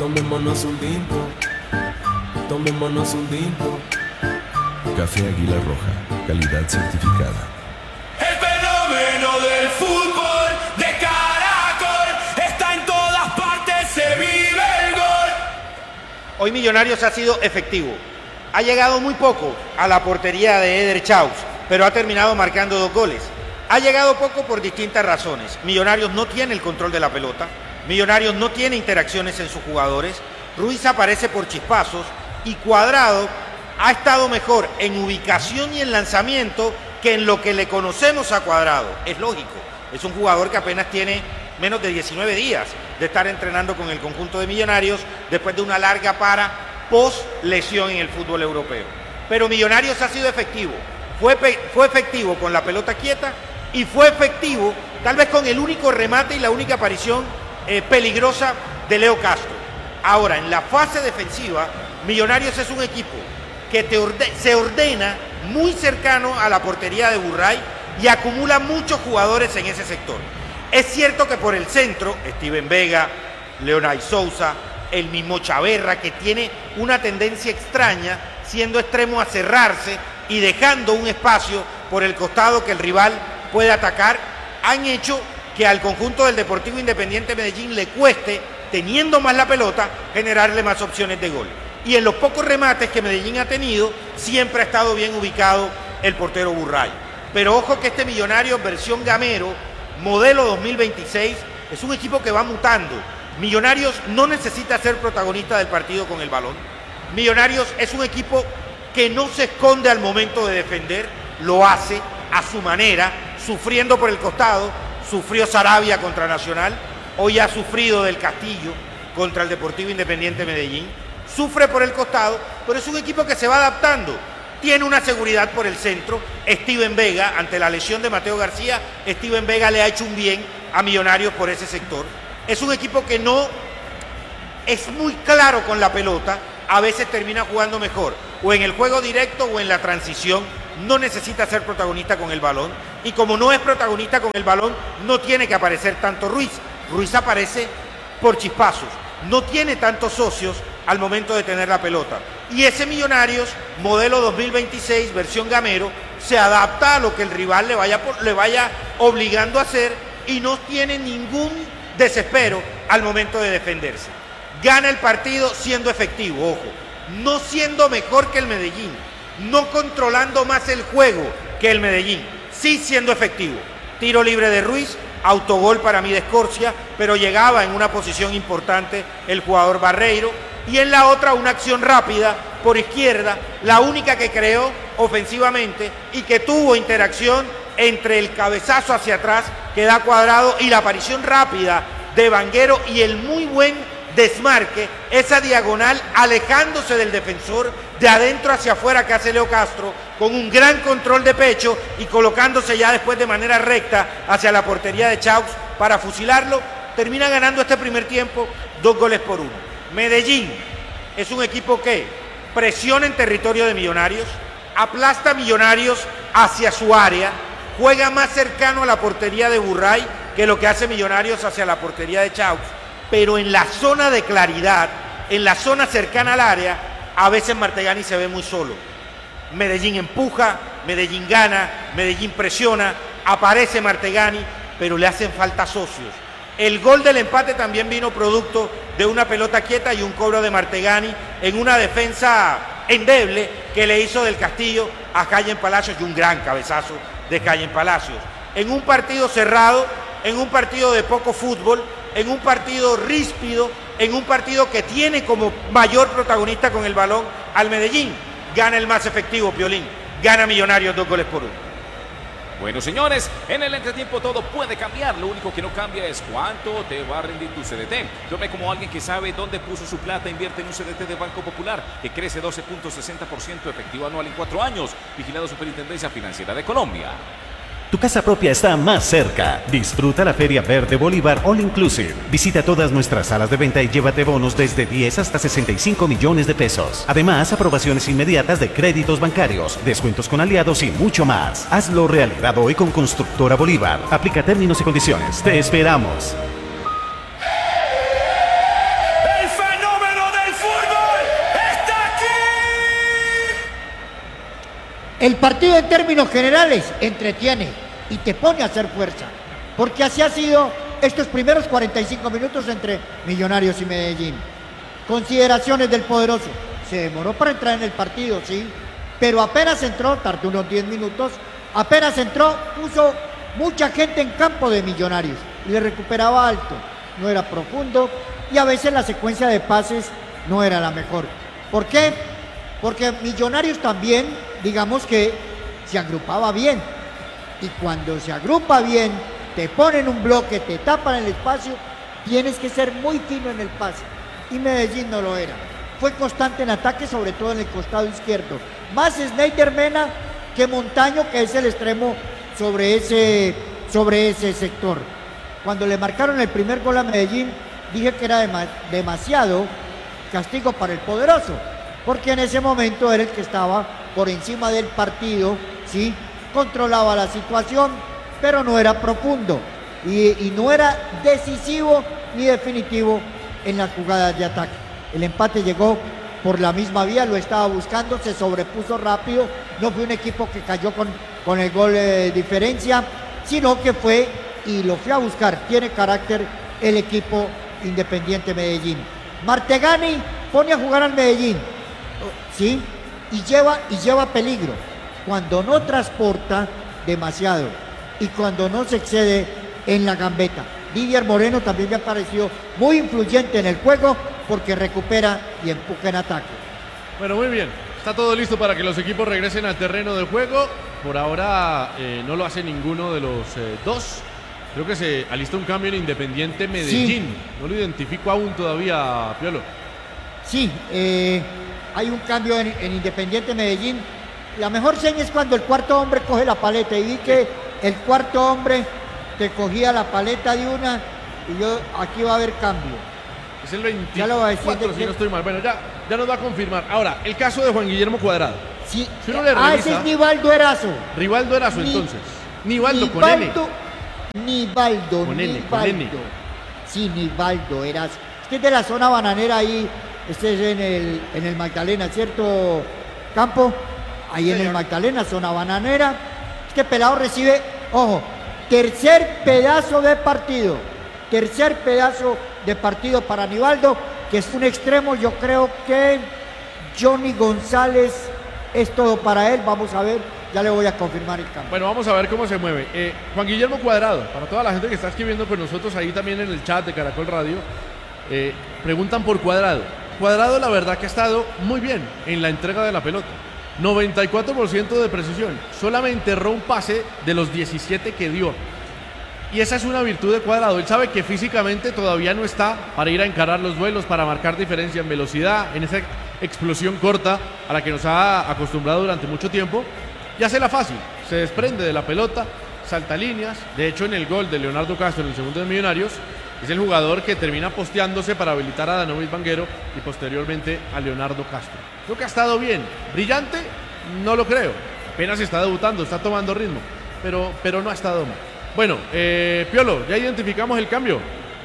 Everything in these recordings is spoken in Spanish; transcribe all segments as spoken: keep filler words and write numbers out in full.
Tomémonos un tinto, tomémonos un tinto. Café Águila Roja, calidad certificada. El fenómeno del fútbol de Caracol está en todas partes, se vive el gol. Hoy Millonarios ha sido efectivo. Ha llegado muy poco a la portería de Eder Chaus, pero ha terminado marcando dos goles. Ha llegado poco por distintas razones. Millonarios no tiene el control de la pelota. Millonarios no tiene interacciones en sus jugadores. Ruiz aparece por chispazos y Cuadrado ha estado mejor en ubicación y en lanzamiento que en lo que le conocemos a Cuadrado. Es lógico, es un jugador que apenas tiene menos de diecinueve días de estar entrenando con el conjunto de Millonarios después de una larga para post lesión en el fútbol europeo. Pero Millonarios ha sido efectivo, fue, fue efectivo con la pelota quieta y fue efectivo tal vez con el único remate y la única aparición eh, peligrosa de Leo Castro. Ahora, en la fase defensiva, Millonarios es un equipo que te orde se ordena muy cercano a la portería de Burray y acumula muchos jugadores en ese sector. Es cierto que por el centro, Steven Vega, Leonay Sousa, el mismo Chaverra, que tiene una tendencia extraña, siendo extremo a cerrarse y dejando un espacio por el costado que el rival puede atacar, han hecho que al conjunto del Deportivo Independiente Medellín le cueste, teniendo más la pelota, generarle más opciones de gol. Y en los pocos remates que Medellín ha tenido, siempre ha estado bien ubicado el portero Burray. Pero ojo que este Millonarios versión Gamero, modelo dos mil veintiséis, es un equipo que va mutando. Millonarios no necesita ser protagonista del partido con el balón. Millonarios es un equipo que no se esconde al momento de defender, lo hace a su manera, sufriendo por el costado. Sufrió Sarabia contra Nacional, hoy ha sufrido del Castillo contra el Deportivo Independiente Medellín. Sufre por el costado, pero es un equipo que se va adaptando. Tiene una seguridad por el centro. Steven Vega, ante la lesión de Mateo García, Steven Vega le ha hecho un bien a Millonarios por ese sector. Es un equipo que no es muy claro con la pelota, a veces termina jugando mejor, o en el juego directo o en la transición. No necesita ser protagonista con el balón, y como no es protagonista con el balón, no tiene que aparecer tanto Ruiz. Ruiz aparece por chispazos, no tiene tantos socios al momento de tener la pelota. Y ese Millonarios, modelo dos mil veintiséis, versión Gamero, se adapta a lo que el rival le vaya, le vaya obligando a hacer y no tiene ningún desespero al momento de defenderse. Gana el partido siendo efectivo, ojo, no siendo mejor que el Medellín, no controlando más el juego que el Medellín, sí siendo efectivo. Tiro libre de Ruiz, autogol para mí de Escorcia, pero llegaba en una posición importante el jugador Barreiro, y en la otra una acción rápida por izquierda, la única que creó ofensivamente y que tuvo interacción entre el cabezazo hacia atrás que da Cuadrado y la aparición rápida de Vanguero y el muy buen desmarque, esa diagonal alejándose del defensor de adentro hacia afuera que hace Leo Castro con un gran control de pecho y colocándose ya después de manera recta hacia la portería de Chaus para fusilarlo. Termina ganando este primer tiempo dos goles por uno. Medellín es un equipo que presiona en territorio de Millonarios, aplasta a Millonarios hacia su área, juega más cercano a la portería de Burray que lo que hace Millonarios hacia la portería de Chaus, pero en la zona de claridad, en la zona cercana al área, a veces Martegani se ve muy solo. Medellín empuja, Medellín gana, Medellín presiona, aparece Martegani, pero le hacen falta socios. El gol del empate también vino producto de una pelota quieta y un cobro de Martegani en una defensa endeble que le hizo del Castillo a Cayen Palacios, y un gran cabezazo de Cayen Palacios. En un partido cerrado, en un partido de poco fútbol, en un partido ríspido, en un partido que tiene como mayor protagonista con el balón al Medellín, gana el más efectivo, Piolín, gana Millonarios dos goles por uno. Bueno, señores, en el entretiempo todo puede cambiar. Lo único que no cambia es cuánto te va a rendir tu C D T. Yo me como alguien que sabe dónde puso su plata, invierte en un C D T de Banco Popular que crece doce punto sesenta por ciento efectivo anual en cuatro años. Vigilado Superintendencia Financiera de Colombia. Tu casa propia está más cerca. Disfruta la Feria Verde Bolívar All Inclusive. Visita todas nuestras salas de venta y llévate bonos desde diez hasta sesenta y cinco millones de pesos. Además, aprobaciones inmediatas de créditos bancarios, descuentos con aliados y mucho más. Hazlo realidad hoy con Constructora Bolívar. Aplica términos y condiciones. Te esperamos. El fenómeno el partido en términos generales entretiene y te pone a hacer fuerza, porque así ha sido estos primeros cuarenta y cinco minutos entre Millonarios y Medellín. Consideraciones del poderoso: se demoró para entrar en el partido, sí, pero apenas entró, tardó unos diez minutos, apenas entró, puso mucha gente en campo de Millonarios y le recuperaba alto, no era profundo y a veces la secuencia de pases no era la mejor. ¿Por qué? Porque Millonarios también, digamos que se agrupaba bien, y cuando se agrupa bien, te ponen un bloque, te tapan el espacio, tienes que ser muy fino en el pase, y Medellín no lo era. Fue constante en ataque, sobre todo en el costado izquierdo, más Snyder Mena que Montaño, que es el extremo sobre ese, sobre ese sector. Cuando le marcaron el primer gol a Medellín, dije que era dema- demasiado castigo para el poderoso, porque en ese momento era el que estaba por encima del partido, ¿sí? Controlaba la situación, pero no era profundo y, y no era decisivo ni definitivo en las jugadas de ataque. El empate llegó por la misma vía, lo estaba buscando, se sobrepuso rápido, no fue un equipo que cayó con, con el gol de diferencia, sino que fue y lo fue a buscar, tiene carácter el equipo Independiente Medellín. Martegani pone a jugar al Medellín, ¿sí? Y lleva, y lleva peligro cuando no transporta demasiado y cuando no se excede en la gambeta. Didier Moreno también me ha parecido muy influyente en el juego porque recupera y empuja en ataque. Bueno, muy bien. Está todo listo para que los equipos regresen al terreno de juego. Por ahora eh, no lo hace ninguno de los eh, dos. Creo que se alista un cambio en Independiente Medellín. Sí. No lo identifico aún todavía, Piolo. Sí, eh, hay un cambio en, en Independiente Medellín. La mejor seña es cuando el cuarto hombre coge la paleta. Y vi que el cuarto hombre te cogía la paleta de una y yo, aquí va a haber cambio. Es el veinticuatro, si no estoy mal. Bueno, ya, ya nos va a confirmar. Ahora, el caso de Juan Guillermo Cuadrado. Sí. Si uno le ah, revisa, ese es Nivaldo Erazo. Rivaldo Erazo, Ni, entonces. Nivaldo, Nivaldo, con N. Nivaldo, con N, Nivaldo. con N. Sí, Nivaldo Erazo. Este es de la zona bananera ahí. Este es en el, en el Magdalena, ¿cierto, Campo? Ahí sí, en el Magdalena, zona bananera. Este pelado recibe, ojo, tercer pedazo de partido. Tercer pedazo de partido para Nivaldo, que es un extremo. Yo creo que Johnny González es todo para él. Vamos a ver, ya le voy a confirmar el cambio. Bueno, vamos a ver cómo se mueve. Eh, Juan Guillermo Cuadrado, para toda la gente que está escribiendo con nosotros ahí también en el chat de Caracol Radio, eh, preguntan por Cuadrado. Cuadrado, la verdad que ha estado muy bien en la entrega de la pelota. noventa y cuatro por ciento de precisión. Solamente erró un pase de los diecisiete que dio. Y esa es una virtud de Cuadrado. Él sabe que físicamente todavía no está para ir a encarar los duelos, para marcar diferencia en velocidad, en esa explosión corta a la que nos ha acostumbrado durante mucho tiempo. Y hace la fácil. Se desprende de la pelota, salta líneas. De hecho, en el gol de Leonardo Castro, en el segundo de Millonarios, es el jugador que termina posteándose para habilitar a Danovis Vanguero y posteriormente a Leonardo Castro. Creo que ha estado bien. ¿Brillante? No lo creo. Apenas está debutando, está tomando ritmo. Pero, pero no ha estado mal. Bueno, eh, Piolo, ¿ya identificamos el cambio?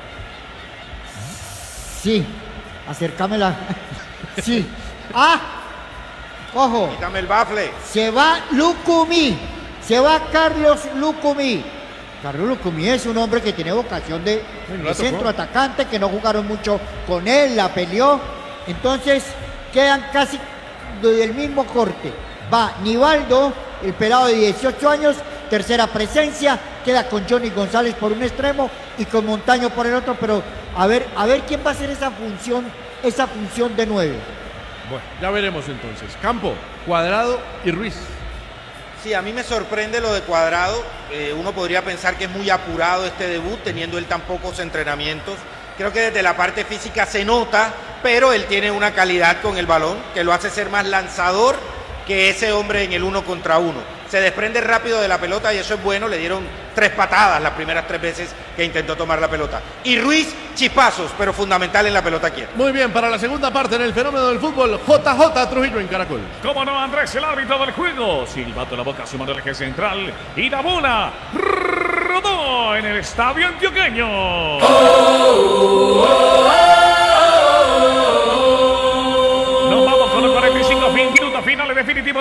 Sí, acércamela. Sí. ¡Ah! ¡Ojo! Quítame el bafle. Se va Lucumí. Se va Carlos Lucumí. Carlos Lucumí es un hombre que tiene vocación de, de centro atacante, que no jugaron mucho con él, la peleó. Entonces quedan casi del mismo corte. Va Nivaldo, el pelado de dieciocho años, tercera presencia, queda con Johnny González por un extremo y con Montaño por el otro, pero a ver, a ver quién va a hacer esa función, esa función de nueve. Bueno, ya veremos entonces. Campo, Cuadrado y Ruiz. Sí, a mí me sorprende lo de Cuadrado. Eh, uno podría pensar que es muy apurado este debut, teniendo él tan pocos entrenamientos. Creo que desde la parte física se nota, pero él tiene una calidad con el balón que lo hace ser más lanzador que ese hombre en el uno contra uno. Se desprende rápido de la pelota y eso es bueno. Le dieron tres patadas las primeras tres veces que intentó tomar la pelota. Y Ruiz, chispazos, pero fundamental en la pelota quieta. Muy bien, para la segunda parte en el fenómeno del fútbol, J J Trujillo en Caracol. Cómo no, Andrés, el árbitro del juego. Silbato en la boca, sumando el eje central. Y la bola rodó en el estadio antioqueño. Oh, oh, oh, oh. Nos vamos con los cuarenta y cinco minutos finales definitivos de este encuentro.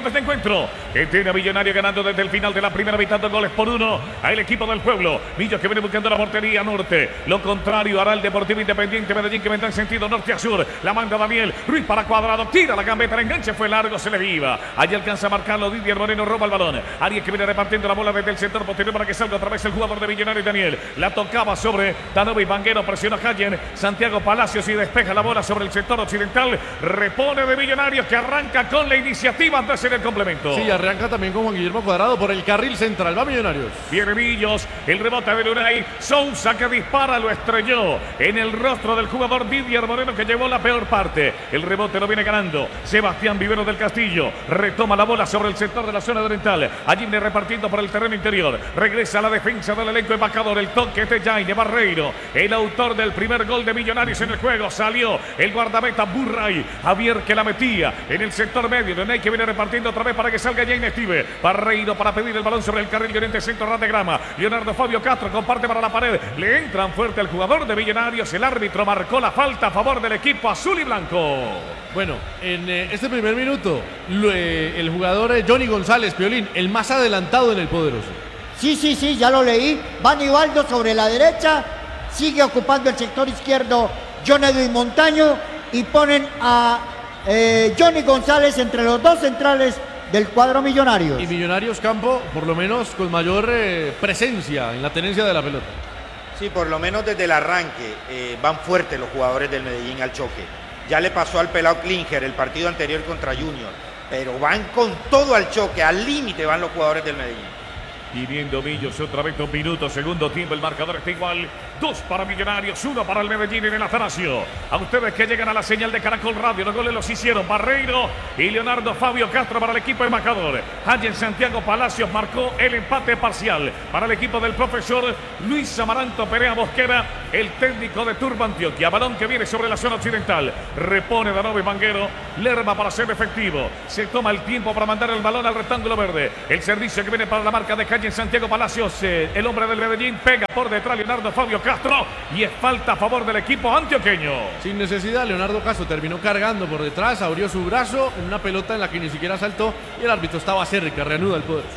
encuentro que tiene a Millonario ganando desde el final de la primera mitad, dos goles por uno al equipo del pueblo. Millos que viene buscando la portería norte. Lo contrario hará el Deportivo Independiente Medellín, que vendrá en sentido norte a sur. La manda Daniel Ruiz para Cuadrado. Tira la gambeta, el enganche fue largo, se le viva. Allí alcanza a marcarlo Didier Moreno, roba el balón. Arias que viene repartiendo la bola desde el sector posterior para que salga otra vez el jugador de Millonario, Daniel. La tocaba sobre Danovi Vanguero, presiona a Hayen. Santiago Palacios y despeja la bola sobre el sector occidental. Repone de Millonarios, que arranca con la iniciativa antes en el complemento. Sí, arranca también con Juan Guillermo Cuadrado por el carril central. Va Millonarios. Viene Millos, el rebote de Lunay. Sousa que dispara, lo estrelló en el rostro del jugador Didier Moreno, que llevó la peor parte. El rebote lo viene ganando Sebastián Vivero del Castillo. Retoma la bola sobre el sector de la zona oriental. Allí viene repartiendo por el terreno interior. Regresa a la defensa del elenco embajador. El toque de Jaime Barreiro, el autor del primer gol de Millonarios en el juego. Salió el guardameta Burray. Javier que la metía en el sector medio. Donay que viene repartiendo otra vez para que salga Jaime Estive. Barreiro para pedir el balón sobre el carril de oriente centro ras de grama. Leonardo Fabio Castro comparte para la pared. Le entran fuerte al jugador de Millonarios. El árbitro marcó la falta a favor del equipo azul y blanco. Bueno, en eh, este primer minuto, lo, eh, el jugador eh, Johnny González, Piolín, el más adelantado en el poderoso. Sí, sí, sí, ya lo leí. Va Nivaldo sobre la derecha. Sigue ocupando el sector izquierdo John Edwin Montaño. Y ponen a eh, Johnny González entre los dos centrales del cuadro Millonarios. Y Millonarios Campo, por lo menos con mayor eh, presencia en la tenencia de la pelota. Sí, por lo menos desde el arranque eh, van fuertes los jugadores del Medellín al choque. Ya le pasó al pelado Klinger el partido anterior contra Junior, pero van con todo al choque, al límite van los jugadores del Medellín. Y viendo Millos otra vez dos minutos, segundo tiempo, el marcador está igual. Dos para Millonarios, uno para el Medellín en el Atanasio. A ustedes que llegan a la señal de Caracol Radio, los goles los hicieron Barreiro y Leonardo Fabio Castro para el equipo embajador. Hayen Santiago Palacios marcó el empate parcial para el equipo del profesor Luis Amaranto Perea Mosquera, el técnico de Turbo Antioquia. Balón que viene sobre la zona occidental. Repone Danovi Vanguero, Lerma para ser efectivo. Se toma el tiempo para mandar el balón al rectángulo verde. El servicio que viene para la marca de Hayen Santiago Palacios, eh, el hombre del Medellín, pega por detrás Leonardo Fabio Castro y es falta a favor del equipo antioqueño. Sin necesidad, Leonardo Castro terminó cargando por detrás, abrió su brazo en una pelota en la que ni siquiera saltó y el árbitro estaba cerca, reanuda el poderoso.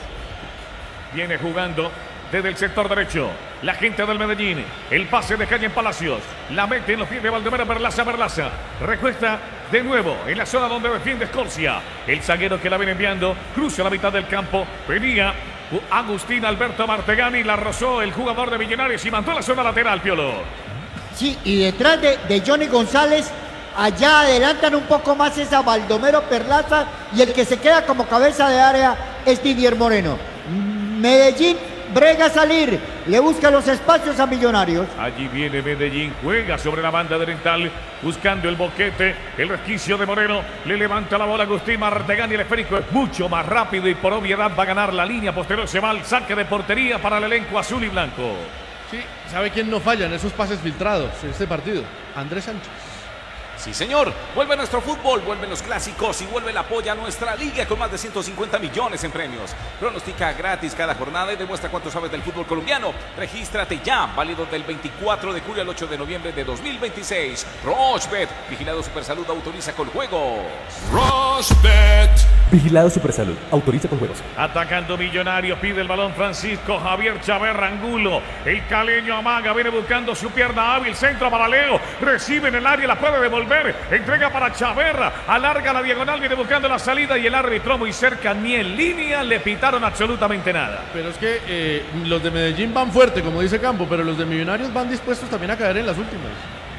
Viene jugando desde el sector derecho la gente del Medellín. El pase de Hayen Palacios, la mete en los pies de Baldomero Berlaza. Berlaza recuesta de nuevo en la zona donde defiende Escorcia. El zaguero que la viene enviando cruza la mitad del campo. Venía Agustín Alberto Martegani, la rozó el jugador de Millonarios y mandó la zona lateral, Piolo. Sí, y detrás de, de Johnny González, allá adelantan un poco más esa Baldomero Perlaza, y el que se queda como cabeza de área es Didier Moreno. Medellín brega a salir, le busca los espacios a Millonarios. Allí viene Medellín, juega sobre la banda oriental, buscando el boquete, el resquicio de Moreno, le levanta la bola Agustín Martegani, el esférico es mucho más rápido y por obviedad va a ganar la línea posterior, se va al saque de portería para el elenco azul y blanco. Sí, ¿sabe quién no falla en esos pases filtrados en este partido? Andrés Sánchez. Sí, señor. Vuelve nuestro fútbol, vuelven los clásicos y vuelve el apoyo a nuestra liga con más de ciento cincuenta millones en premios. Pronostica gratis cada jornada y demuestra cuánto sabes del fútbol colombiano. Regístrate ya, válido del veinticuatro de julio al ocho de noviembre de dos mil veintiséis. Rochbet, vigilado Supersalud, autoriza con juegos. Rochbet. Vigilado Supersalud, autoriza con juegos. Atacando Millonarios, pide el balón Francisco Javier Chaverra Angulo. El caleño amaga, viene buscando su pierna hábil, centro para Leo. Recibe en el área, la puede devolver. Entrega para Chaverra, alarga la diagonal, viene buscando la salida y el árbitro muy cerca, ni en línea le pitaron absolutamente nada. Pero es que eh, los de Medellín van fuerte, como dice Campo, pero los de Millonarios van dispuestos también a caer en las últimas.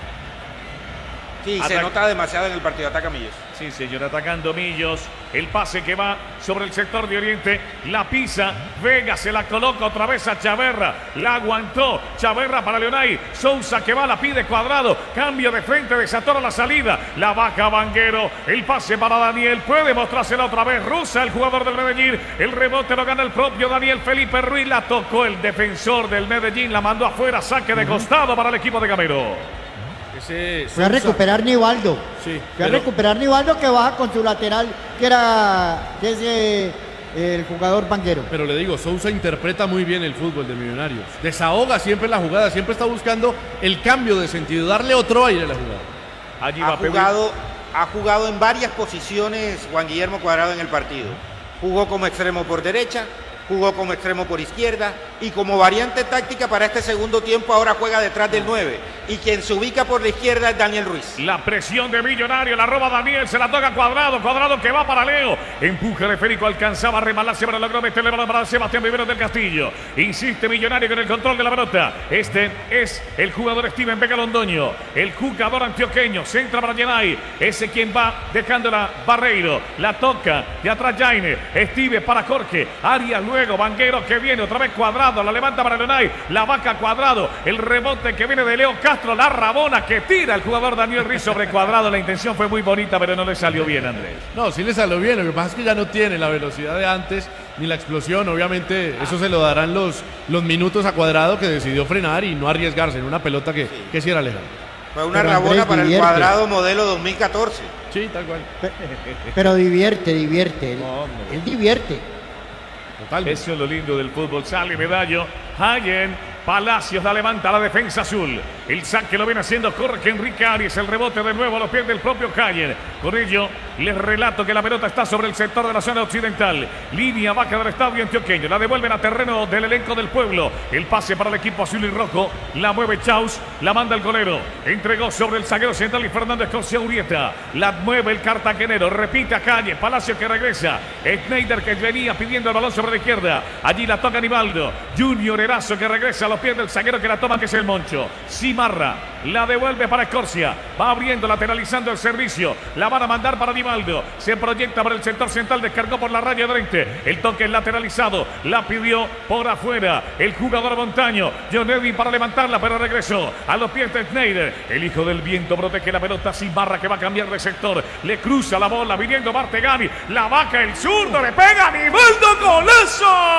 Sí, Atac- se nota demasiado en el partido. Ataca Millos. Sí, señor, atacando Millos. El pase que va sobre el sector de Oriente. La pisa. Vega se la coloca otra vez a Chaverra. La aguantó. Chaverra para Leonay. Sousa que va, la pide Cuadrado. Cambio de frente, desatora la salida. La baja Vanguero. El pase para Daniel. Puede mostrársela otra vez. Rusa, el jugador del Medellín. El rebote lo gana el propio Daniel Felipe Ruiz. La tocó el defensor del Medellín. La mandó afuera. Saque de costado para el equipo de Gamero. Ese Fue a recuperar Nivaldo. Sí, Fue a pero- recuperar Nivaldo, que baja con su lateral, que era que es, eh, el jugador Vanguero. Pero le digo, Sousa interpreta muy bien el fútbol de Millonarios. Desahoga siempre la jugada, siempre está buscando el cambio de sentido, darle otro aire a la jugada. Allí va Ha a pedir- jugado, ha jugado en varias posiciones Juan Guillermo Cuadrado en el partido. Jugó como extremo por derecha, jugó como extremo por izquierda y como variante táctica para este segundo tiempo ahora juega detrás del nueve y quien se ubica por la izquierda es Daniel Ruiz. La presión de Millonario, la roba Daniel, se la toca Cuadrado, Cuadrado que va para Leo, empuja de Férico, alcanzaba a remalarse, pero logró meterle balón para Sebastián Viveros del Castillo, insiste Millonario con el control de la pelota, este es el jugador Steven Vega Londoño, el jugador antioqueño, centra para Yanay, ese quien va dejándola Barreiro, la toca de atrás Jaime, Steve para Jorge, Arias luego, Vanguero que viene, otra vez Cuadrado, la levanta para Leonay, la vaca Cuadrado, el rebote que viene de Leo Castro, la rabona que tira el jugador Daniel Ruiz sobre Cuadrado, la intención fue muy bonita pero no le salió bien, Andrés. No, sí le salió bien, lo que pasa es que ya no tiene la velocidad de antes ni la explosión, obviamente eso se lo darán los, los minutos a Cuadrado que decidió frenar y no arriesgarse en una pelota que sí, que sí era lejana. Fue una pero rabona Andrés, para divierte. El Cuadrado modelo dos mil catorce. Sí, tal cual. Pero, pero divierte, divierte, él, no, él divierte. Totalmente. Eso es lo lindo del fútbol. Sale Medallo, Hayen, Palacios la levanta la defensa azul. El saque lo viene haciendo Jorge Enrique Arias. El rebote de nuevo a los pies del propio Hayen. Con ello les relato que la pelota está sobre el sector de la zona occidental. Línea baja del estadio antioqueño. La devuelven a terreno del elenco del pueblo. El pase para el equipo azul y rojo. La mueve Chaus. La manda el golero. Entregó sobre el zaguero central y Fernández Corsia Urieta. La mueve el cartagenero. Repite a Calle. Palacio que regresa. Schneider que venía pidiendo el balón sobre la izquierda. Allí la toca Nivaldo. Junior Erazo que regresa a los pies del zaguero que la toma, que es el Moncho. Cimarra la devuelve para Escorcia. Va abriendo, lateralizando el servicio. La van a mandar para Nivaldo. Se proyecta para el sector central. Descargó por la raya de frente. El toque es lateralizado. La pidió por afuera el jugador Montaño. John Edwin para levantarla, pero regresó a los pies de Schneider. El hijo del viento protege la pelota. Cimarra que va a cambiar de sector. Le cruza la bola viniendo Martegani. La vaca el zurdo. Le pega a Nivaldo. ¡Golazo!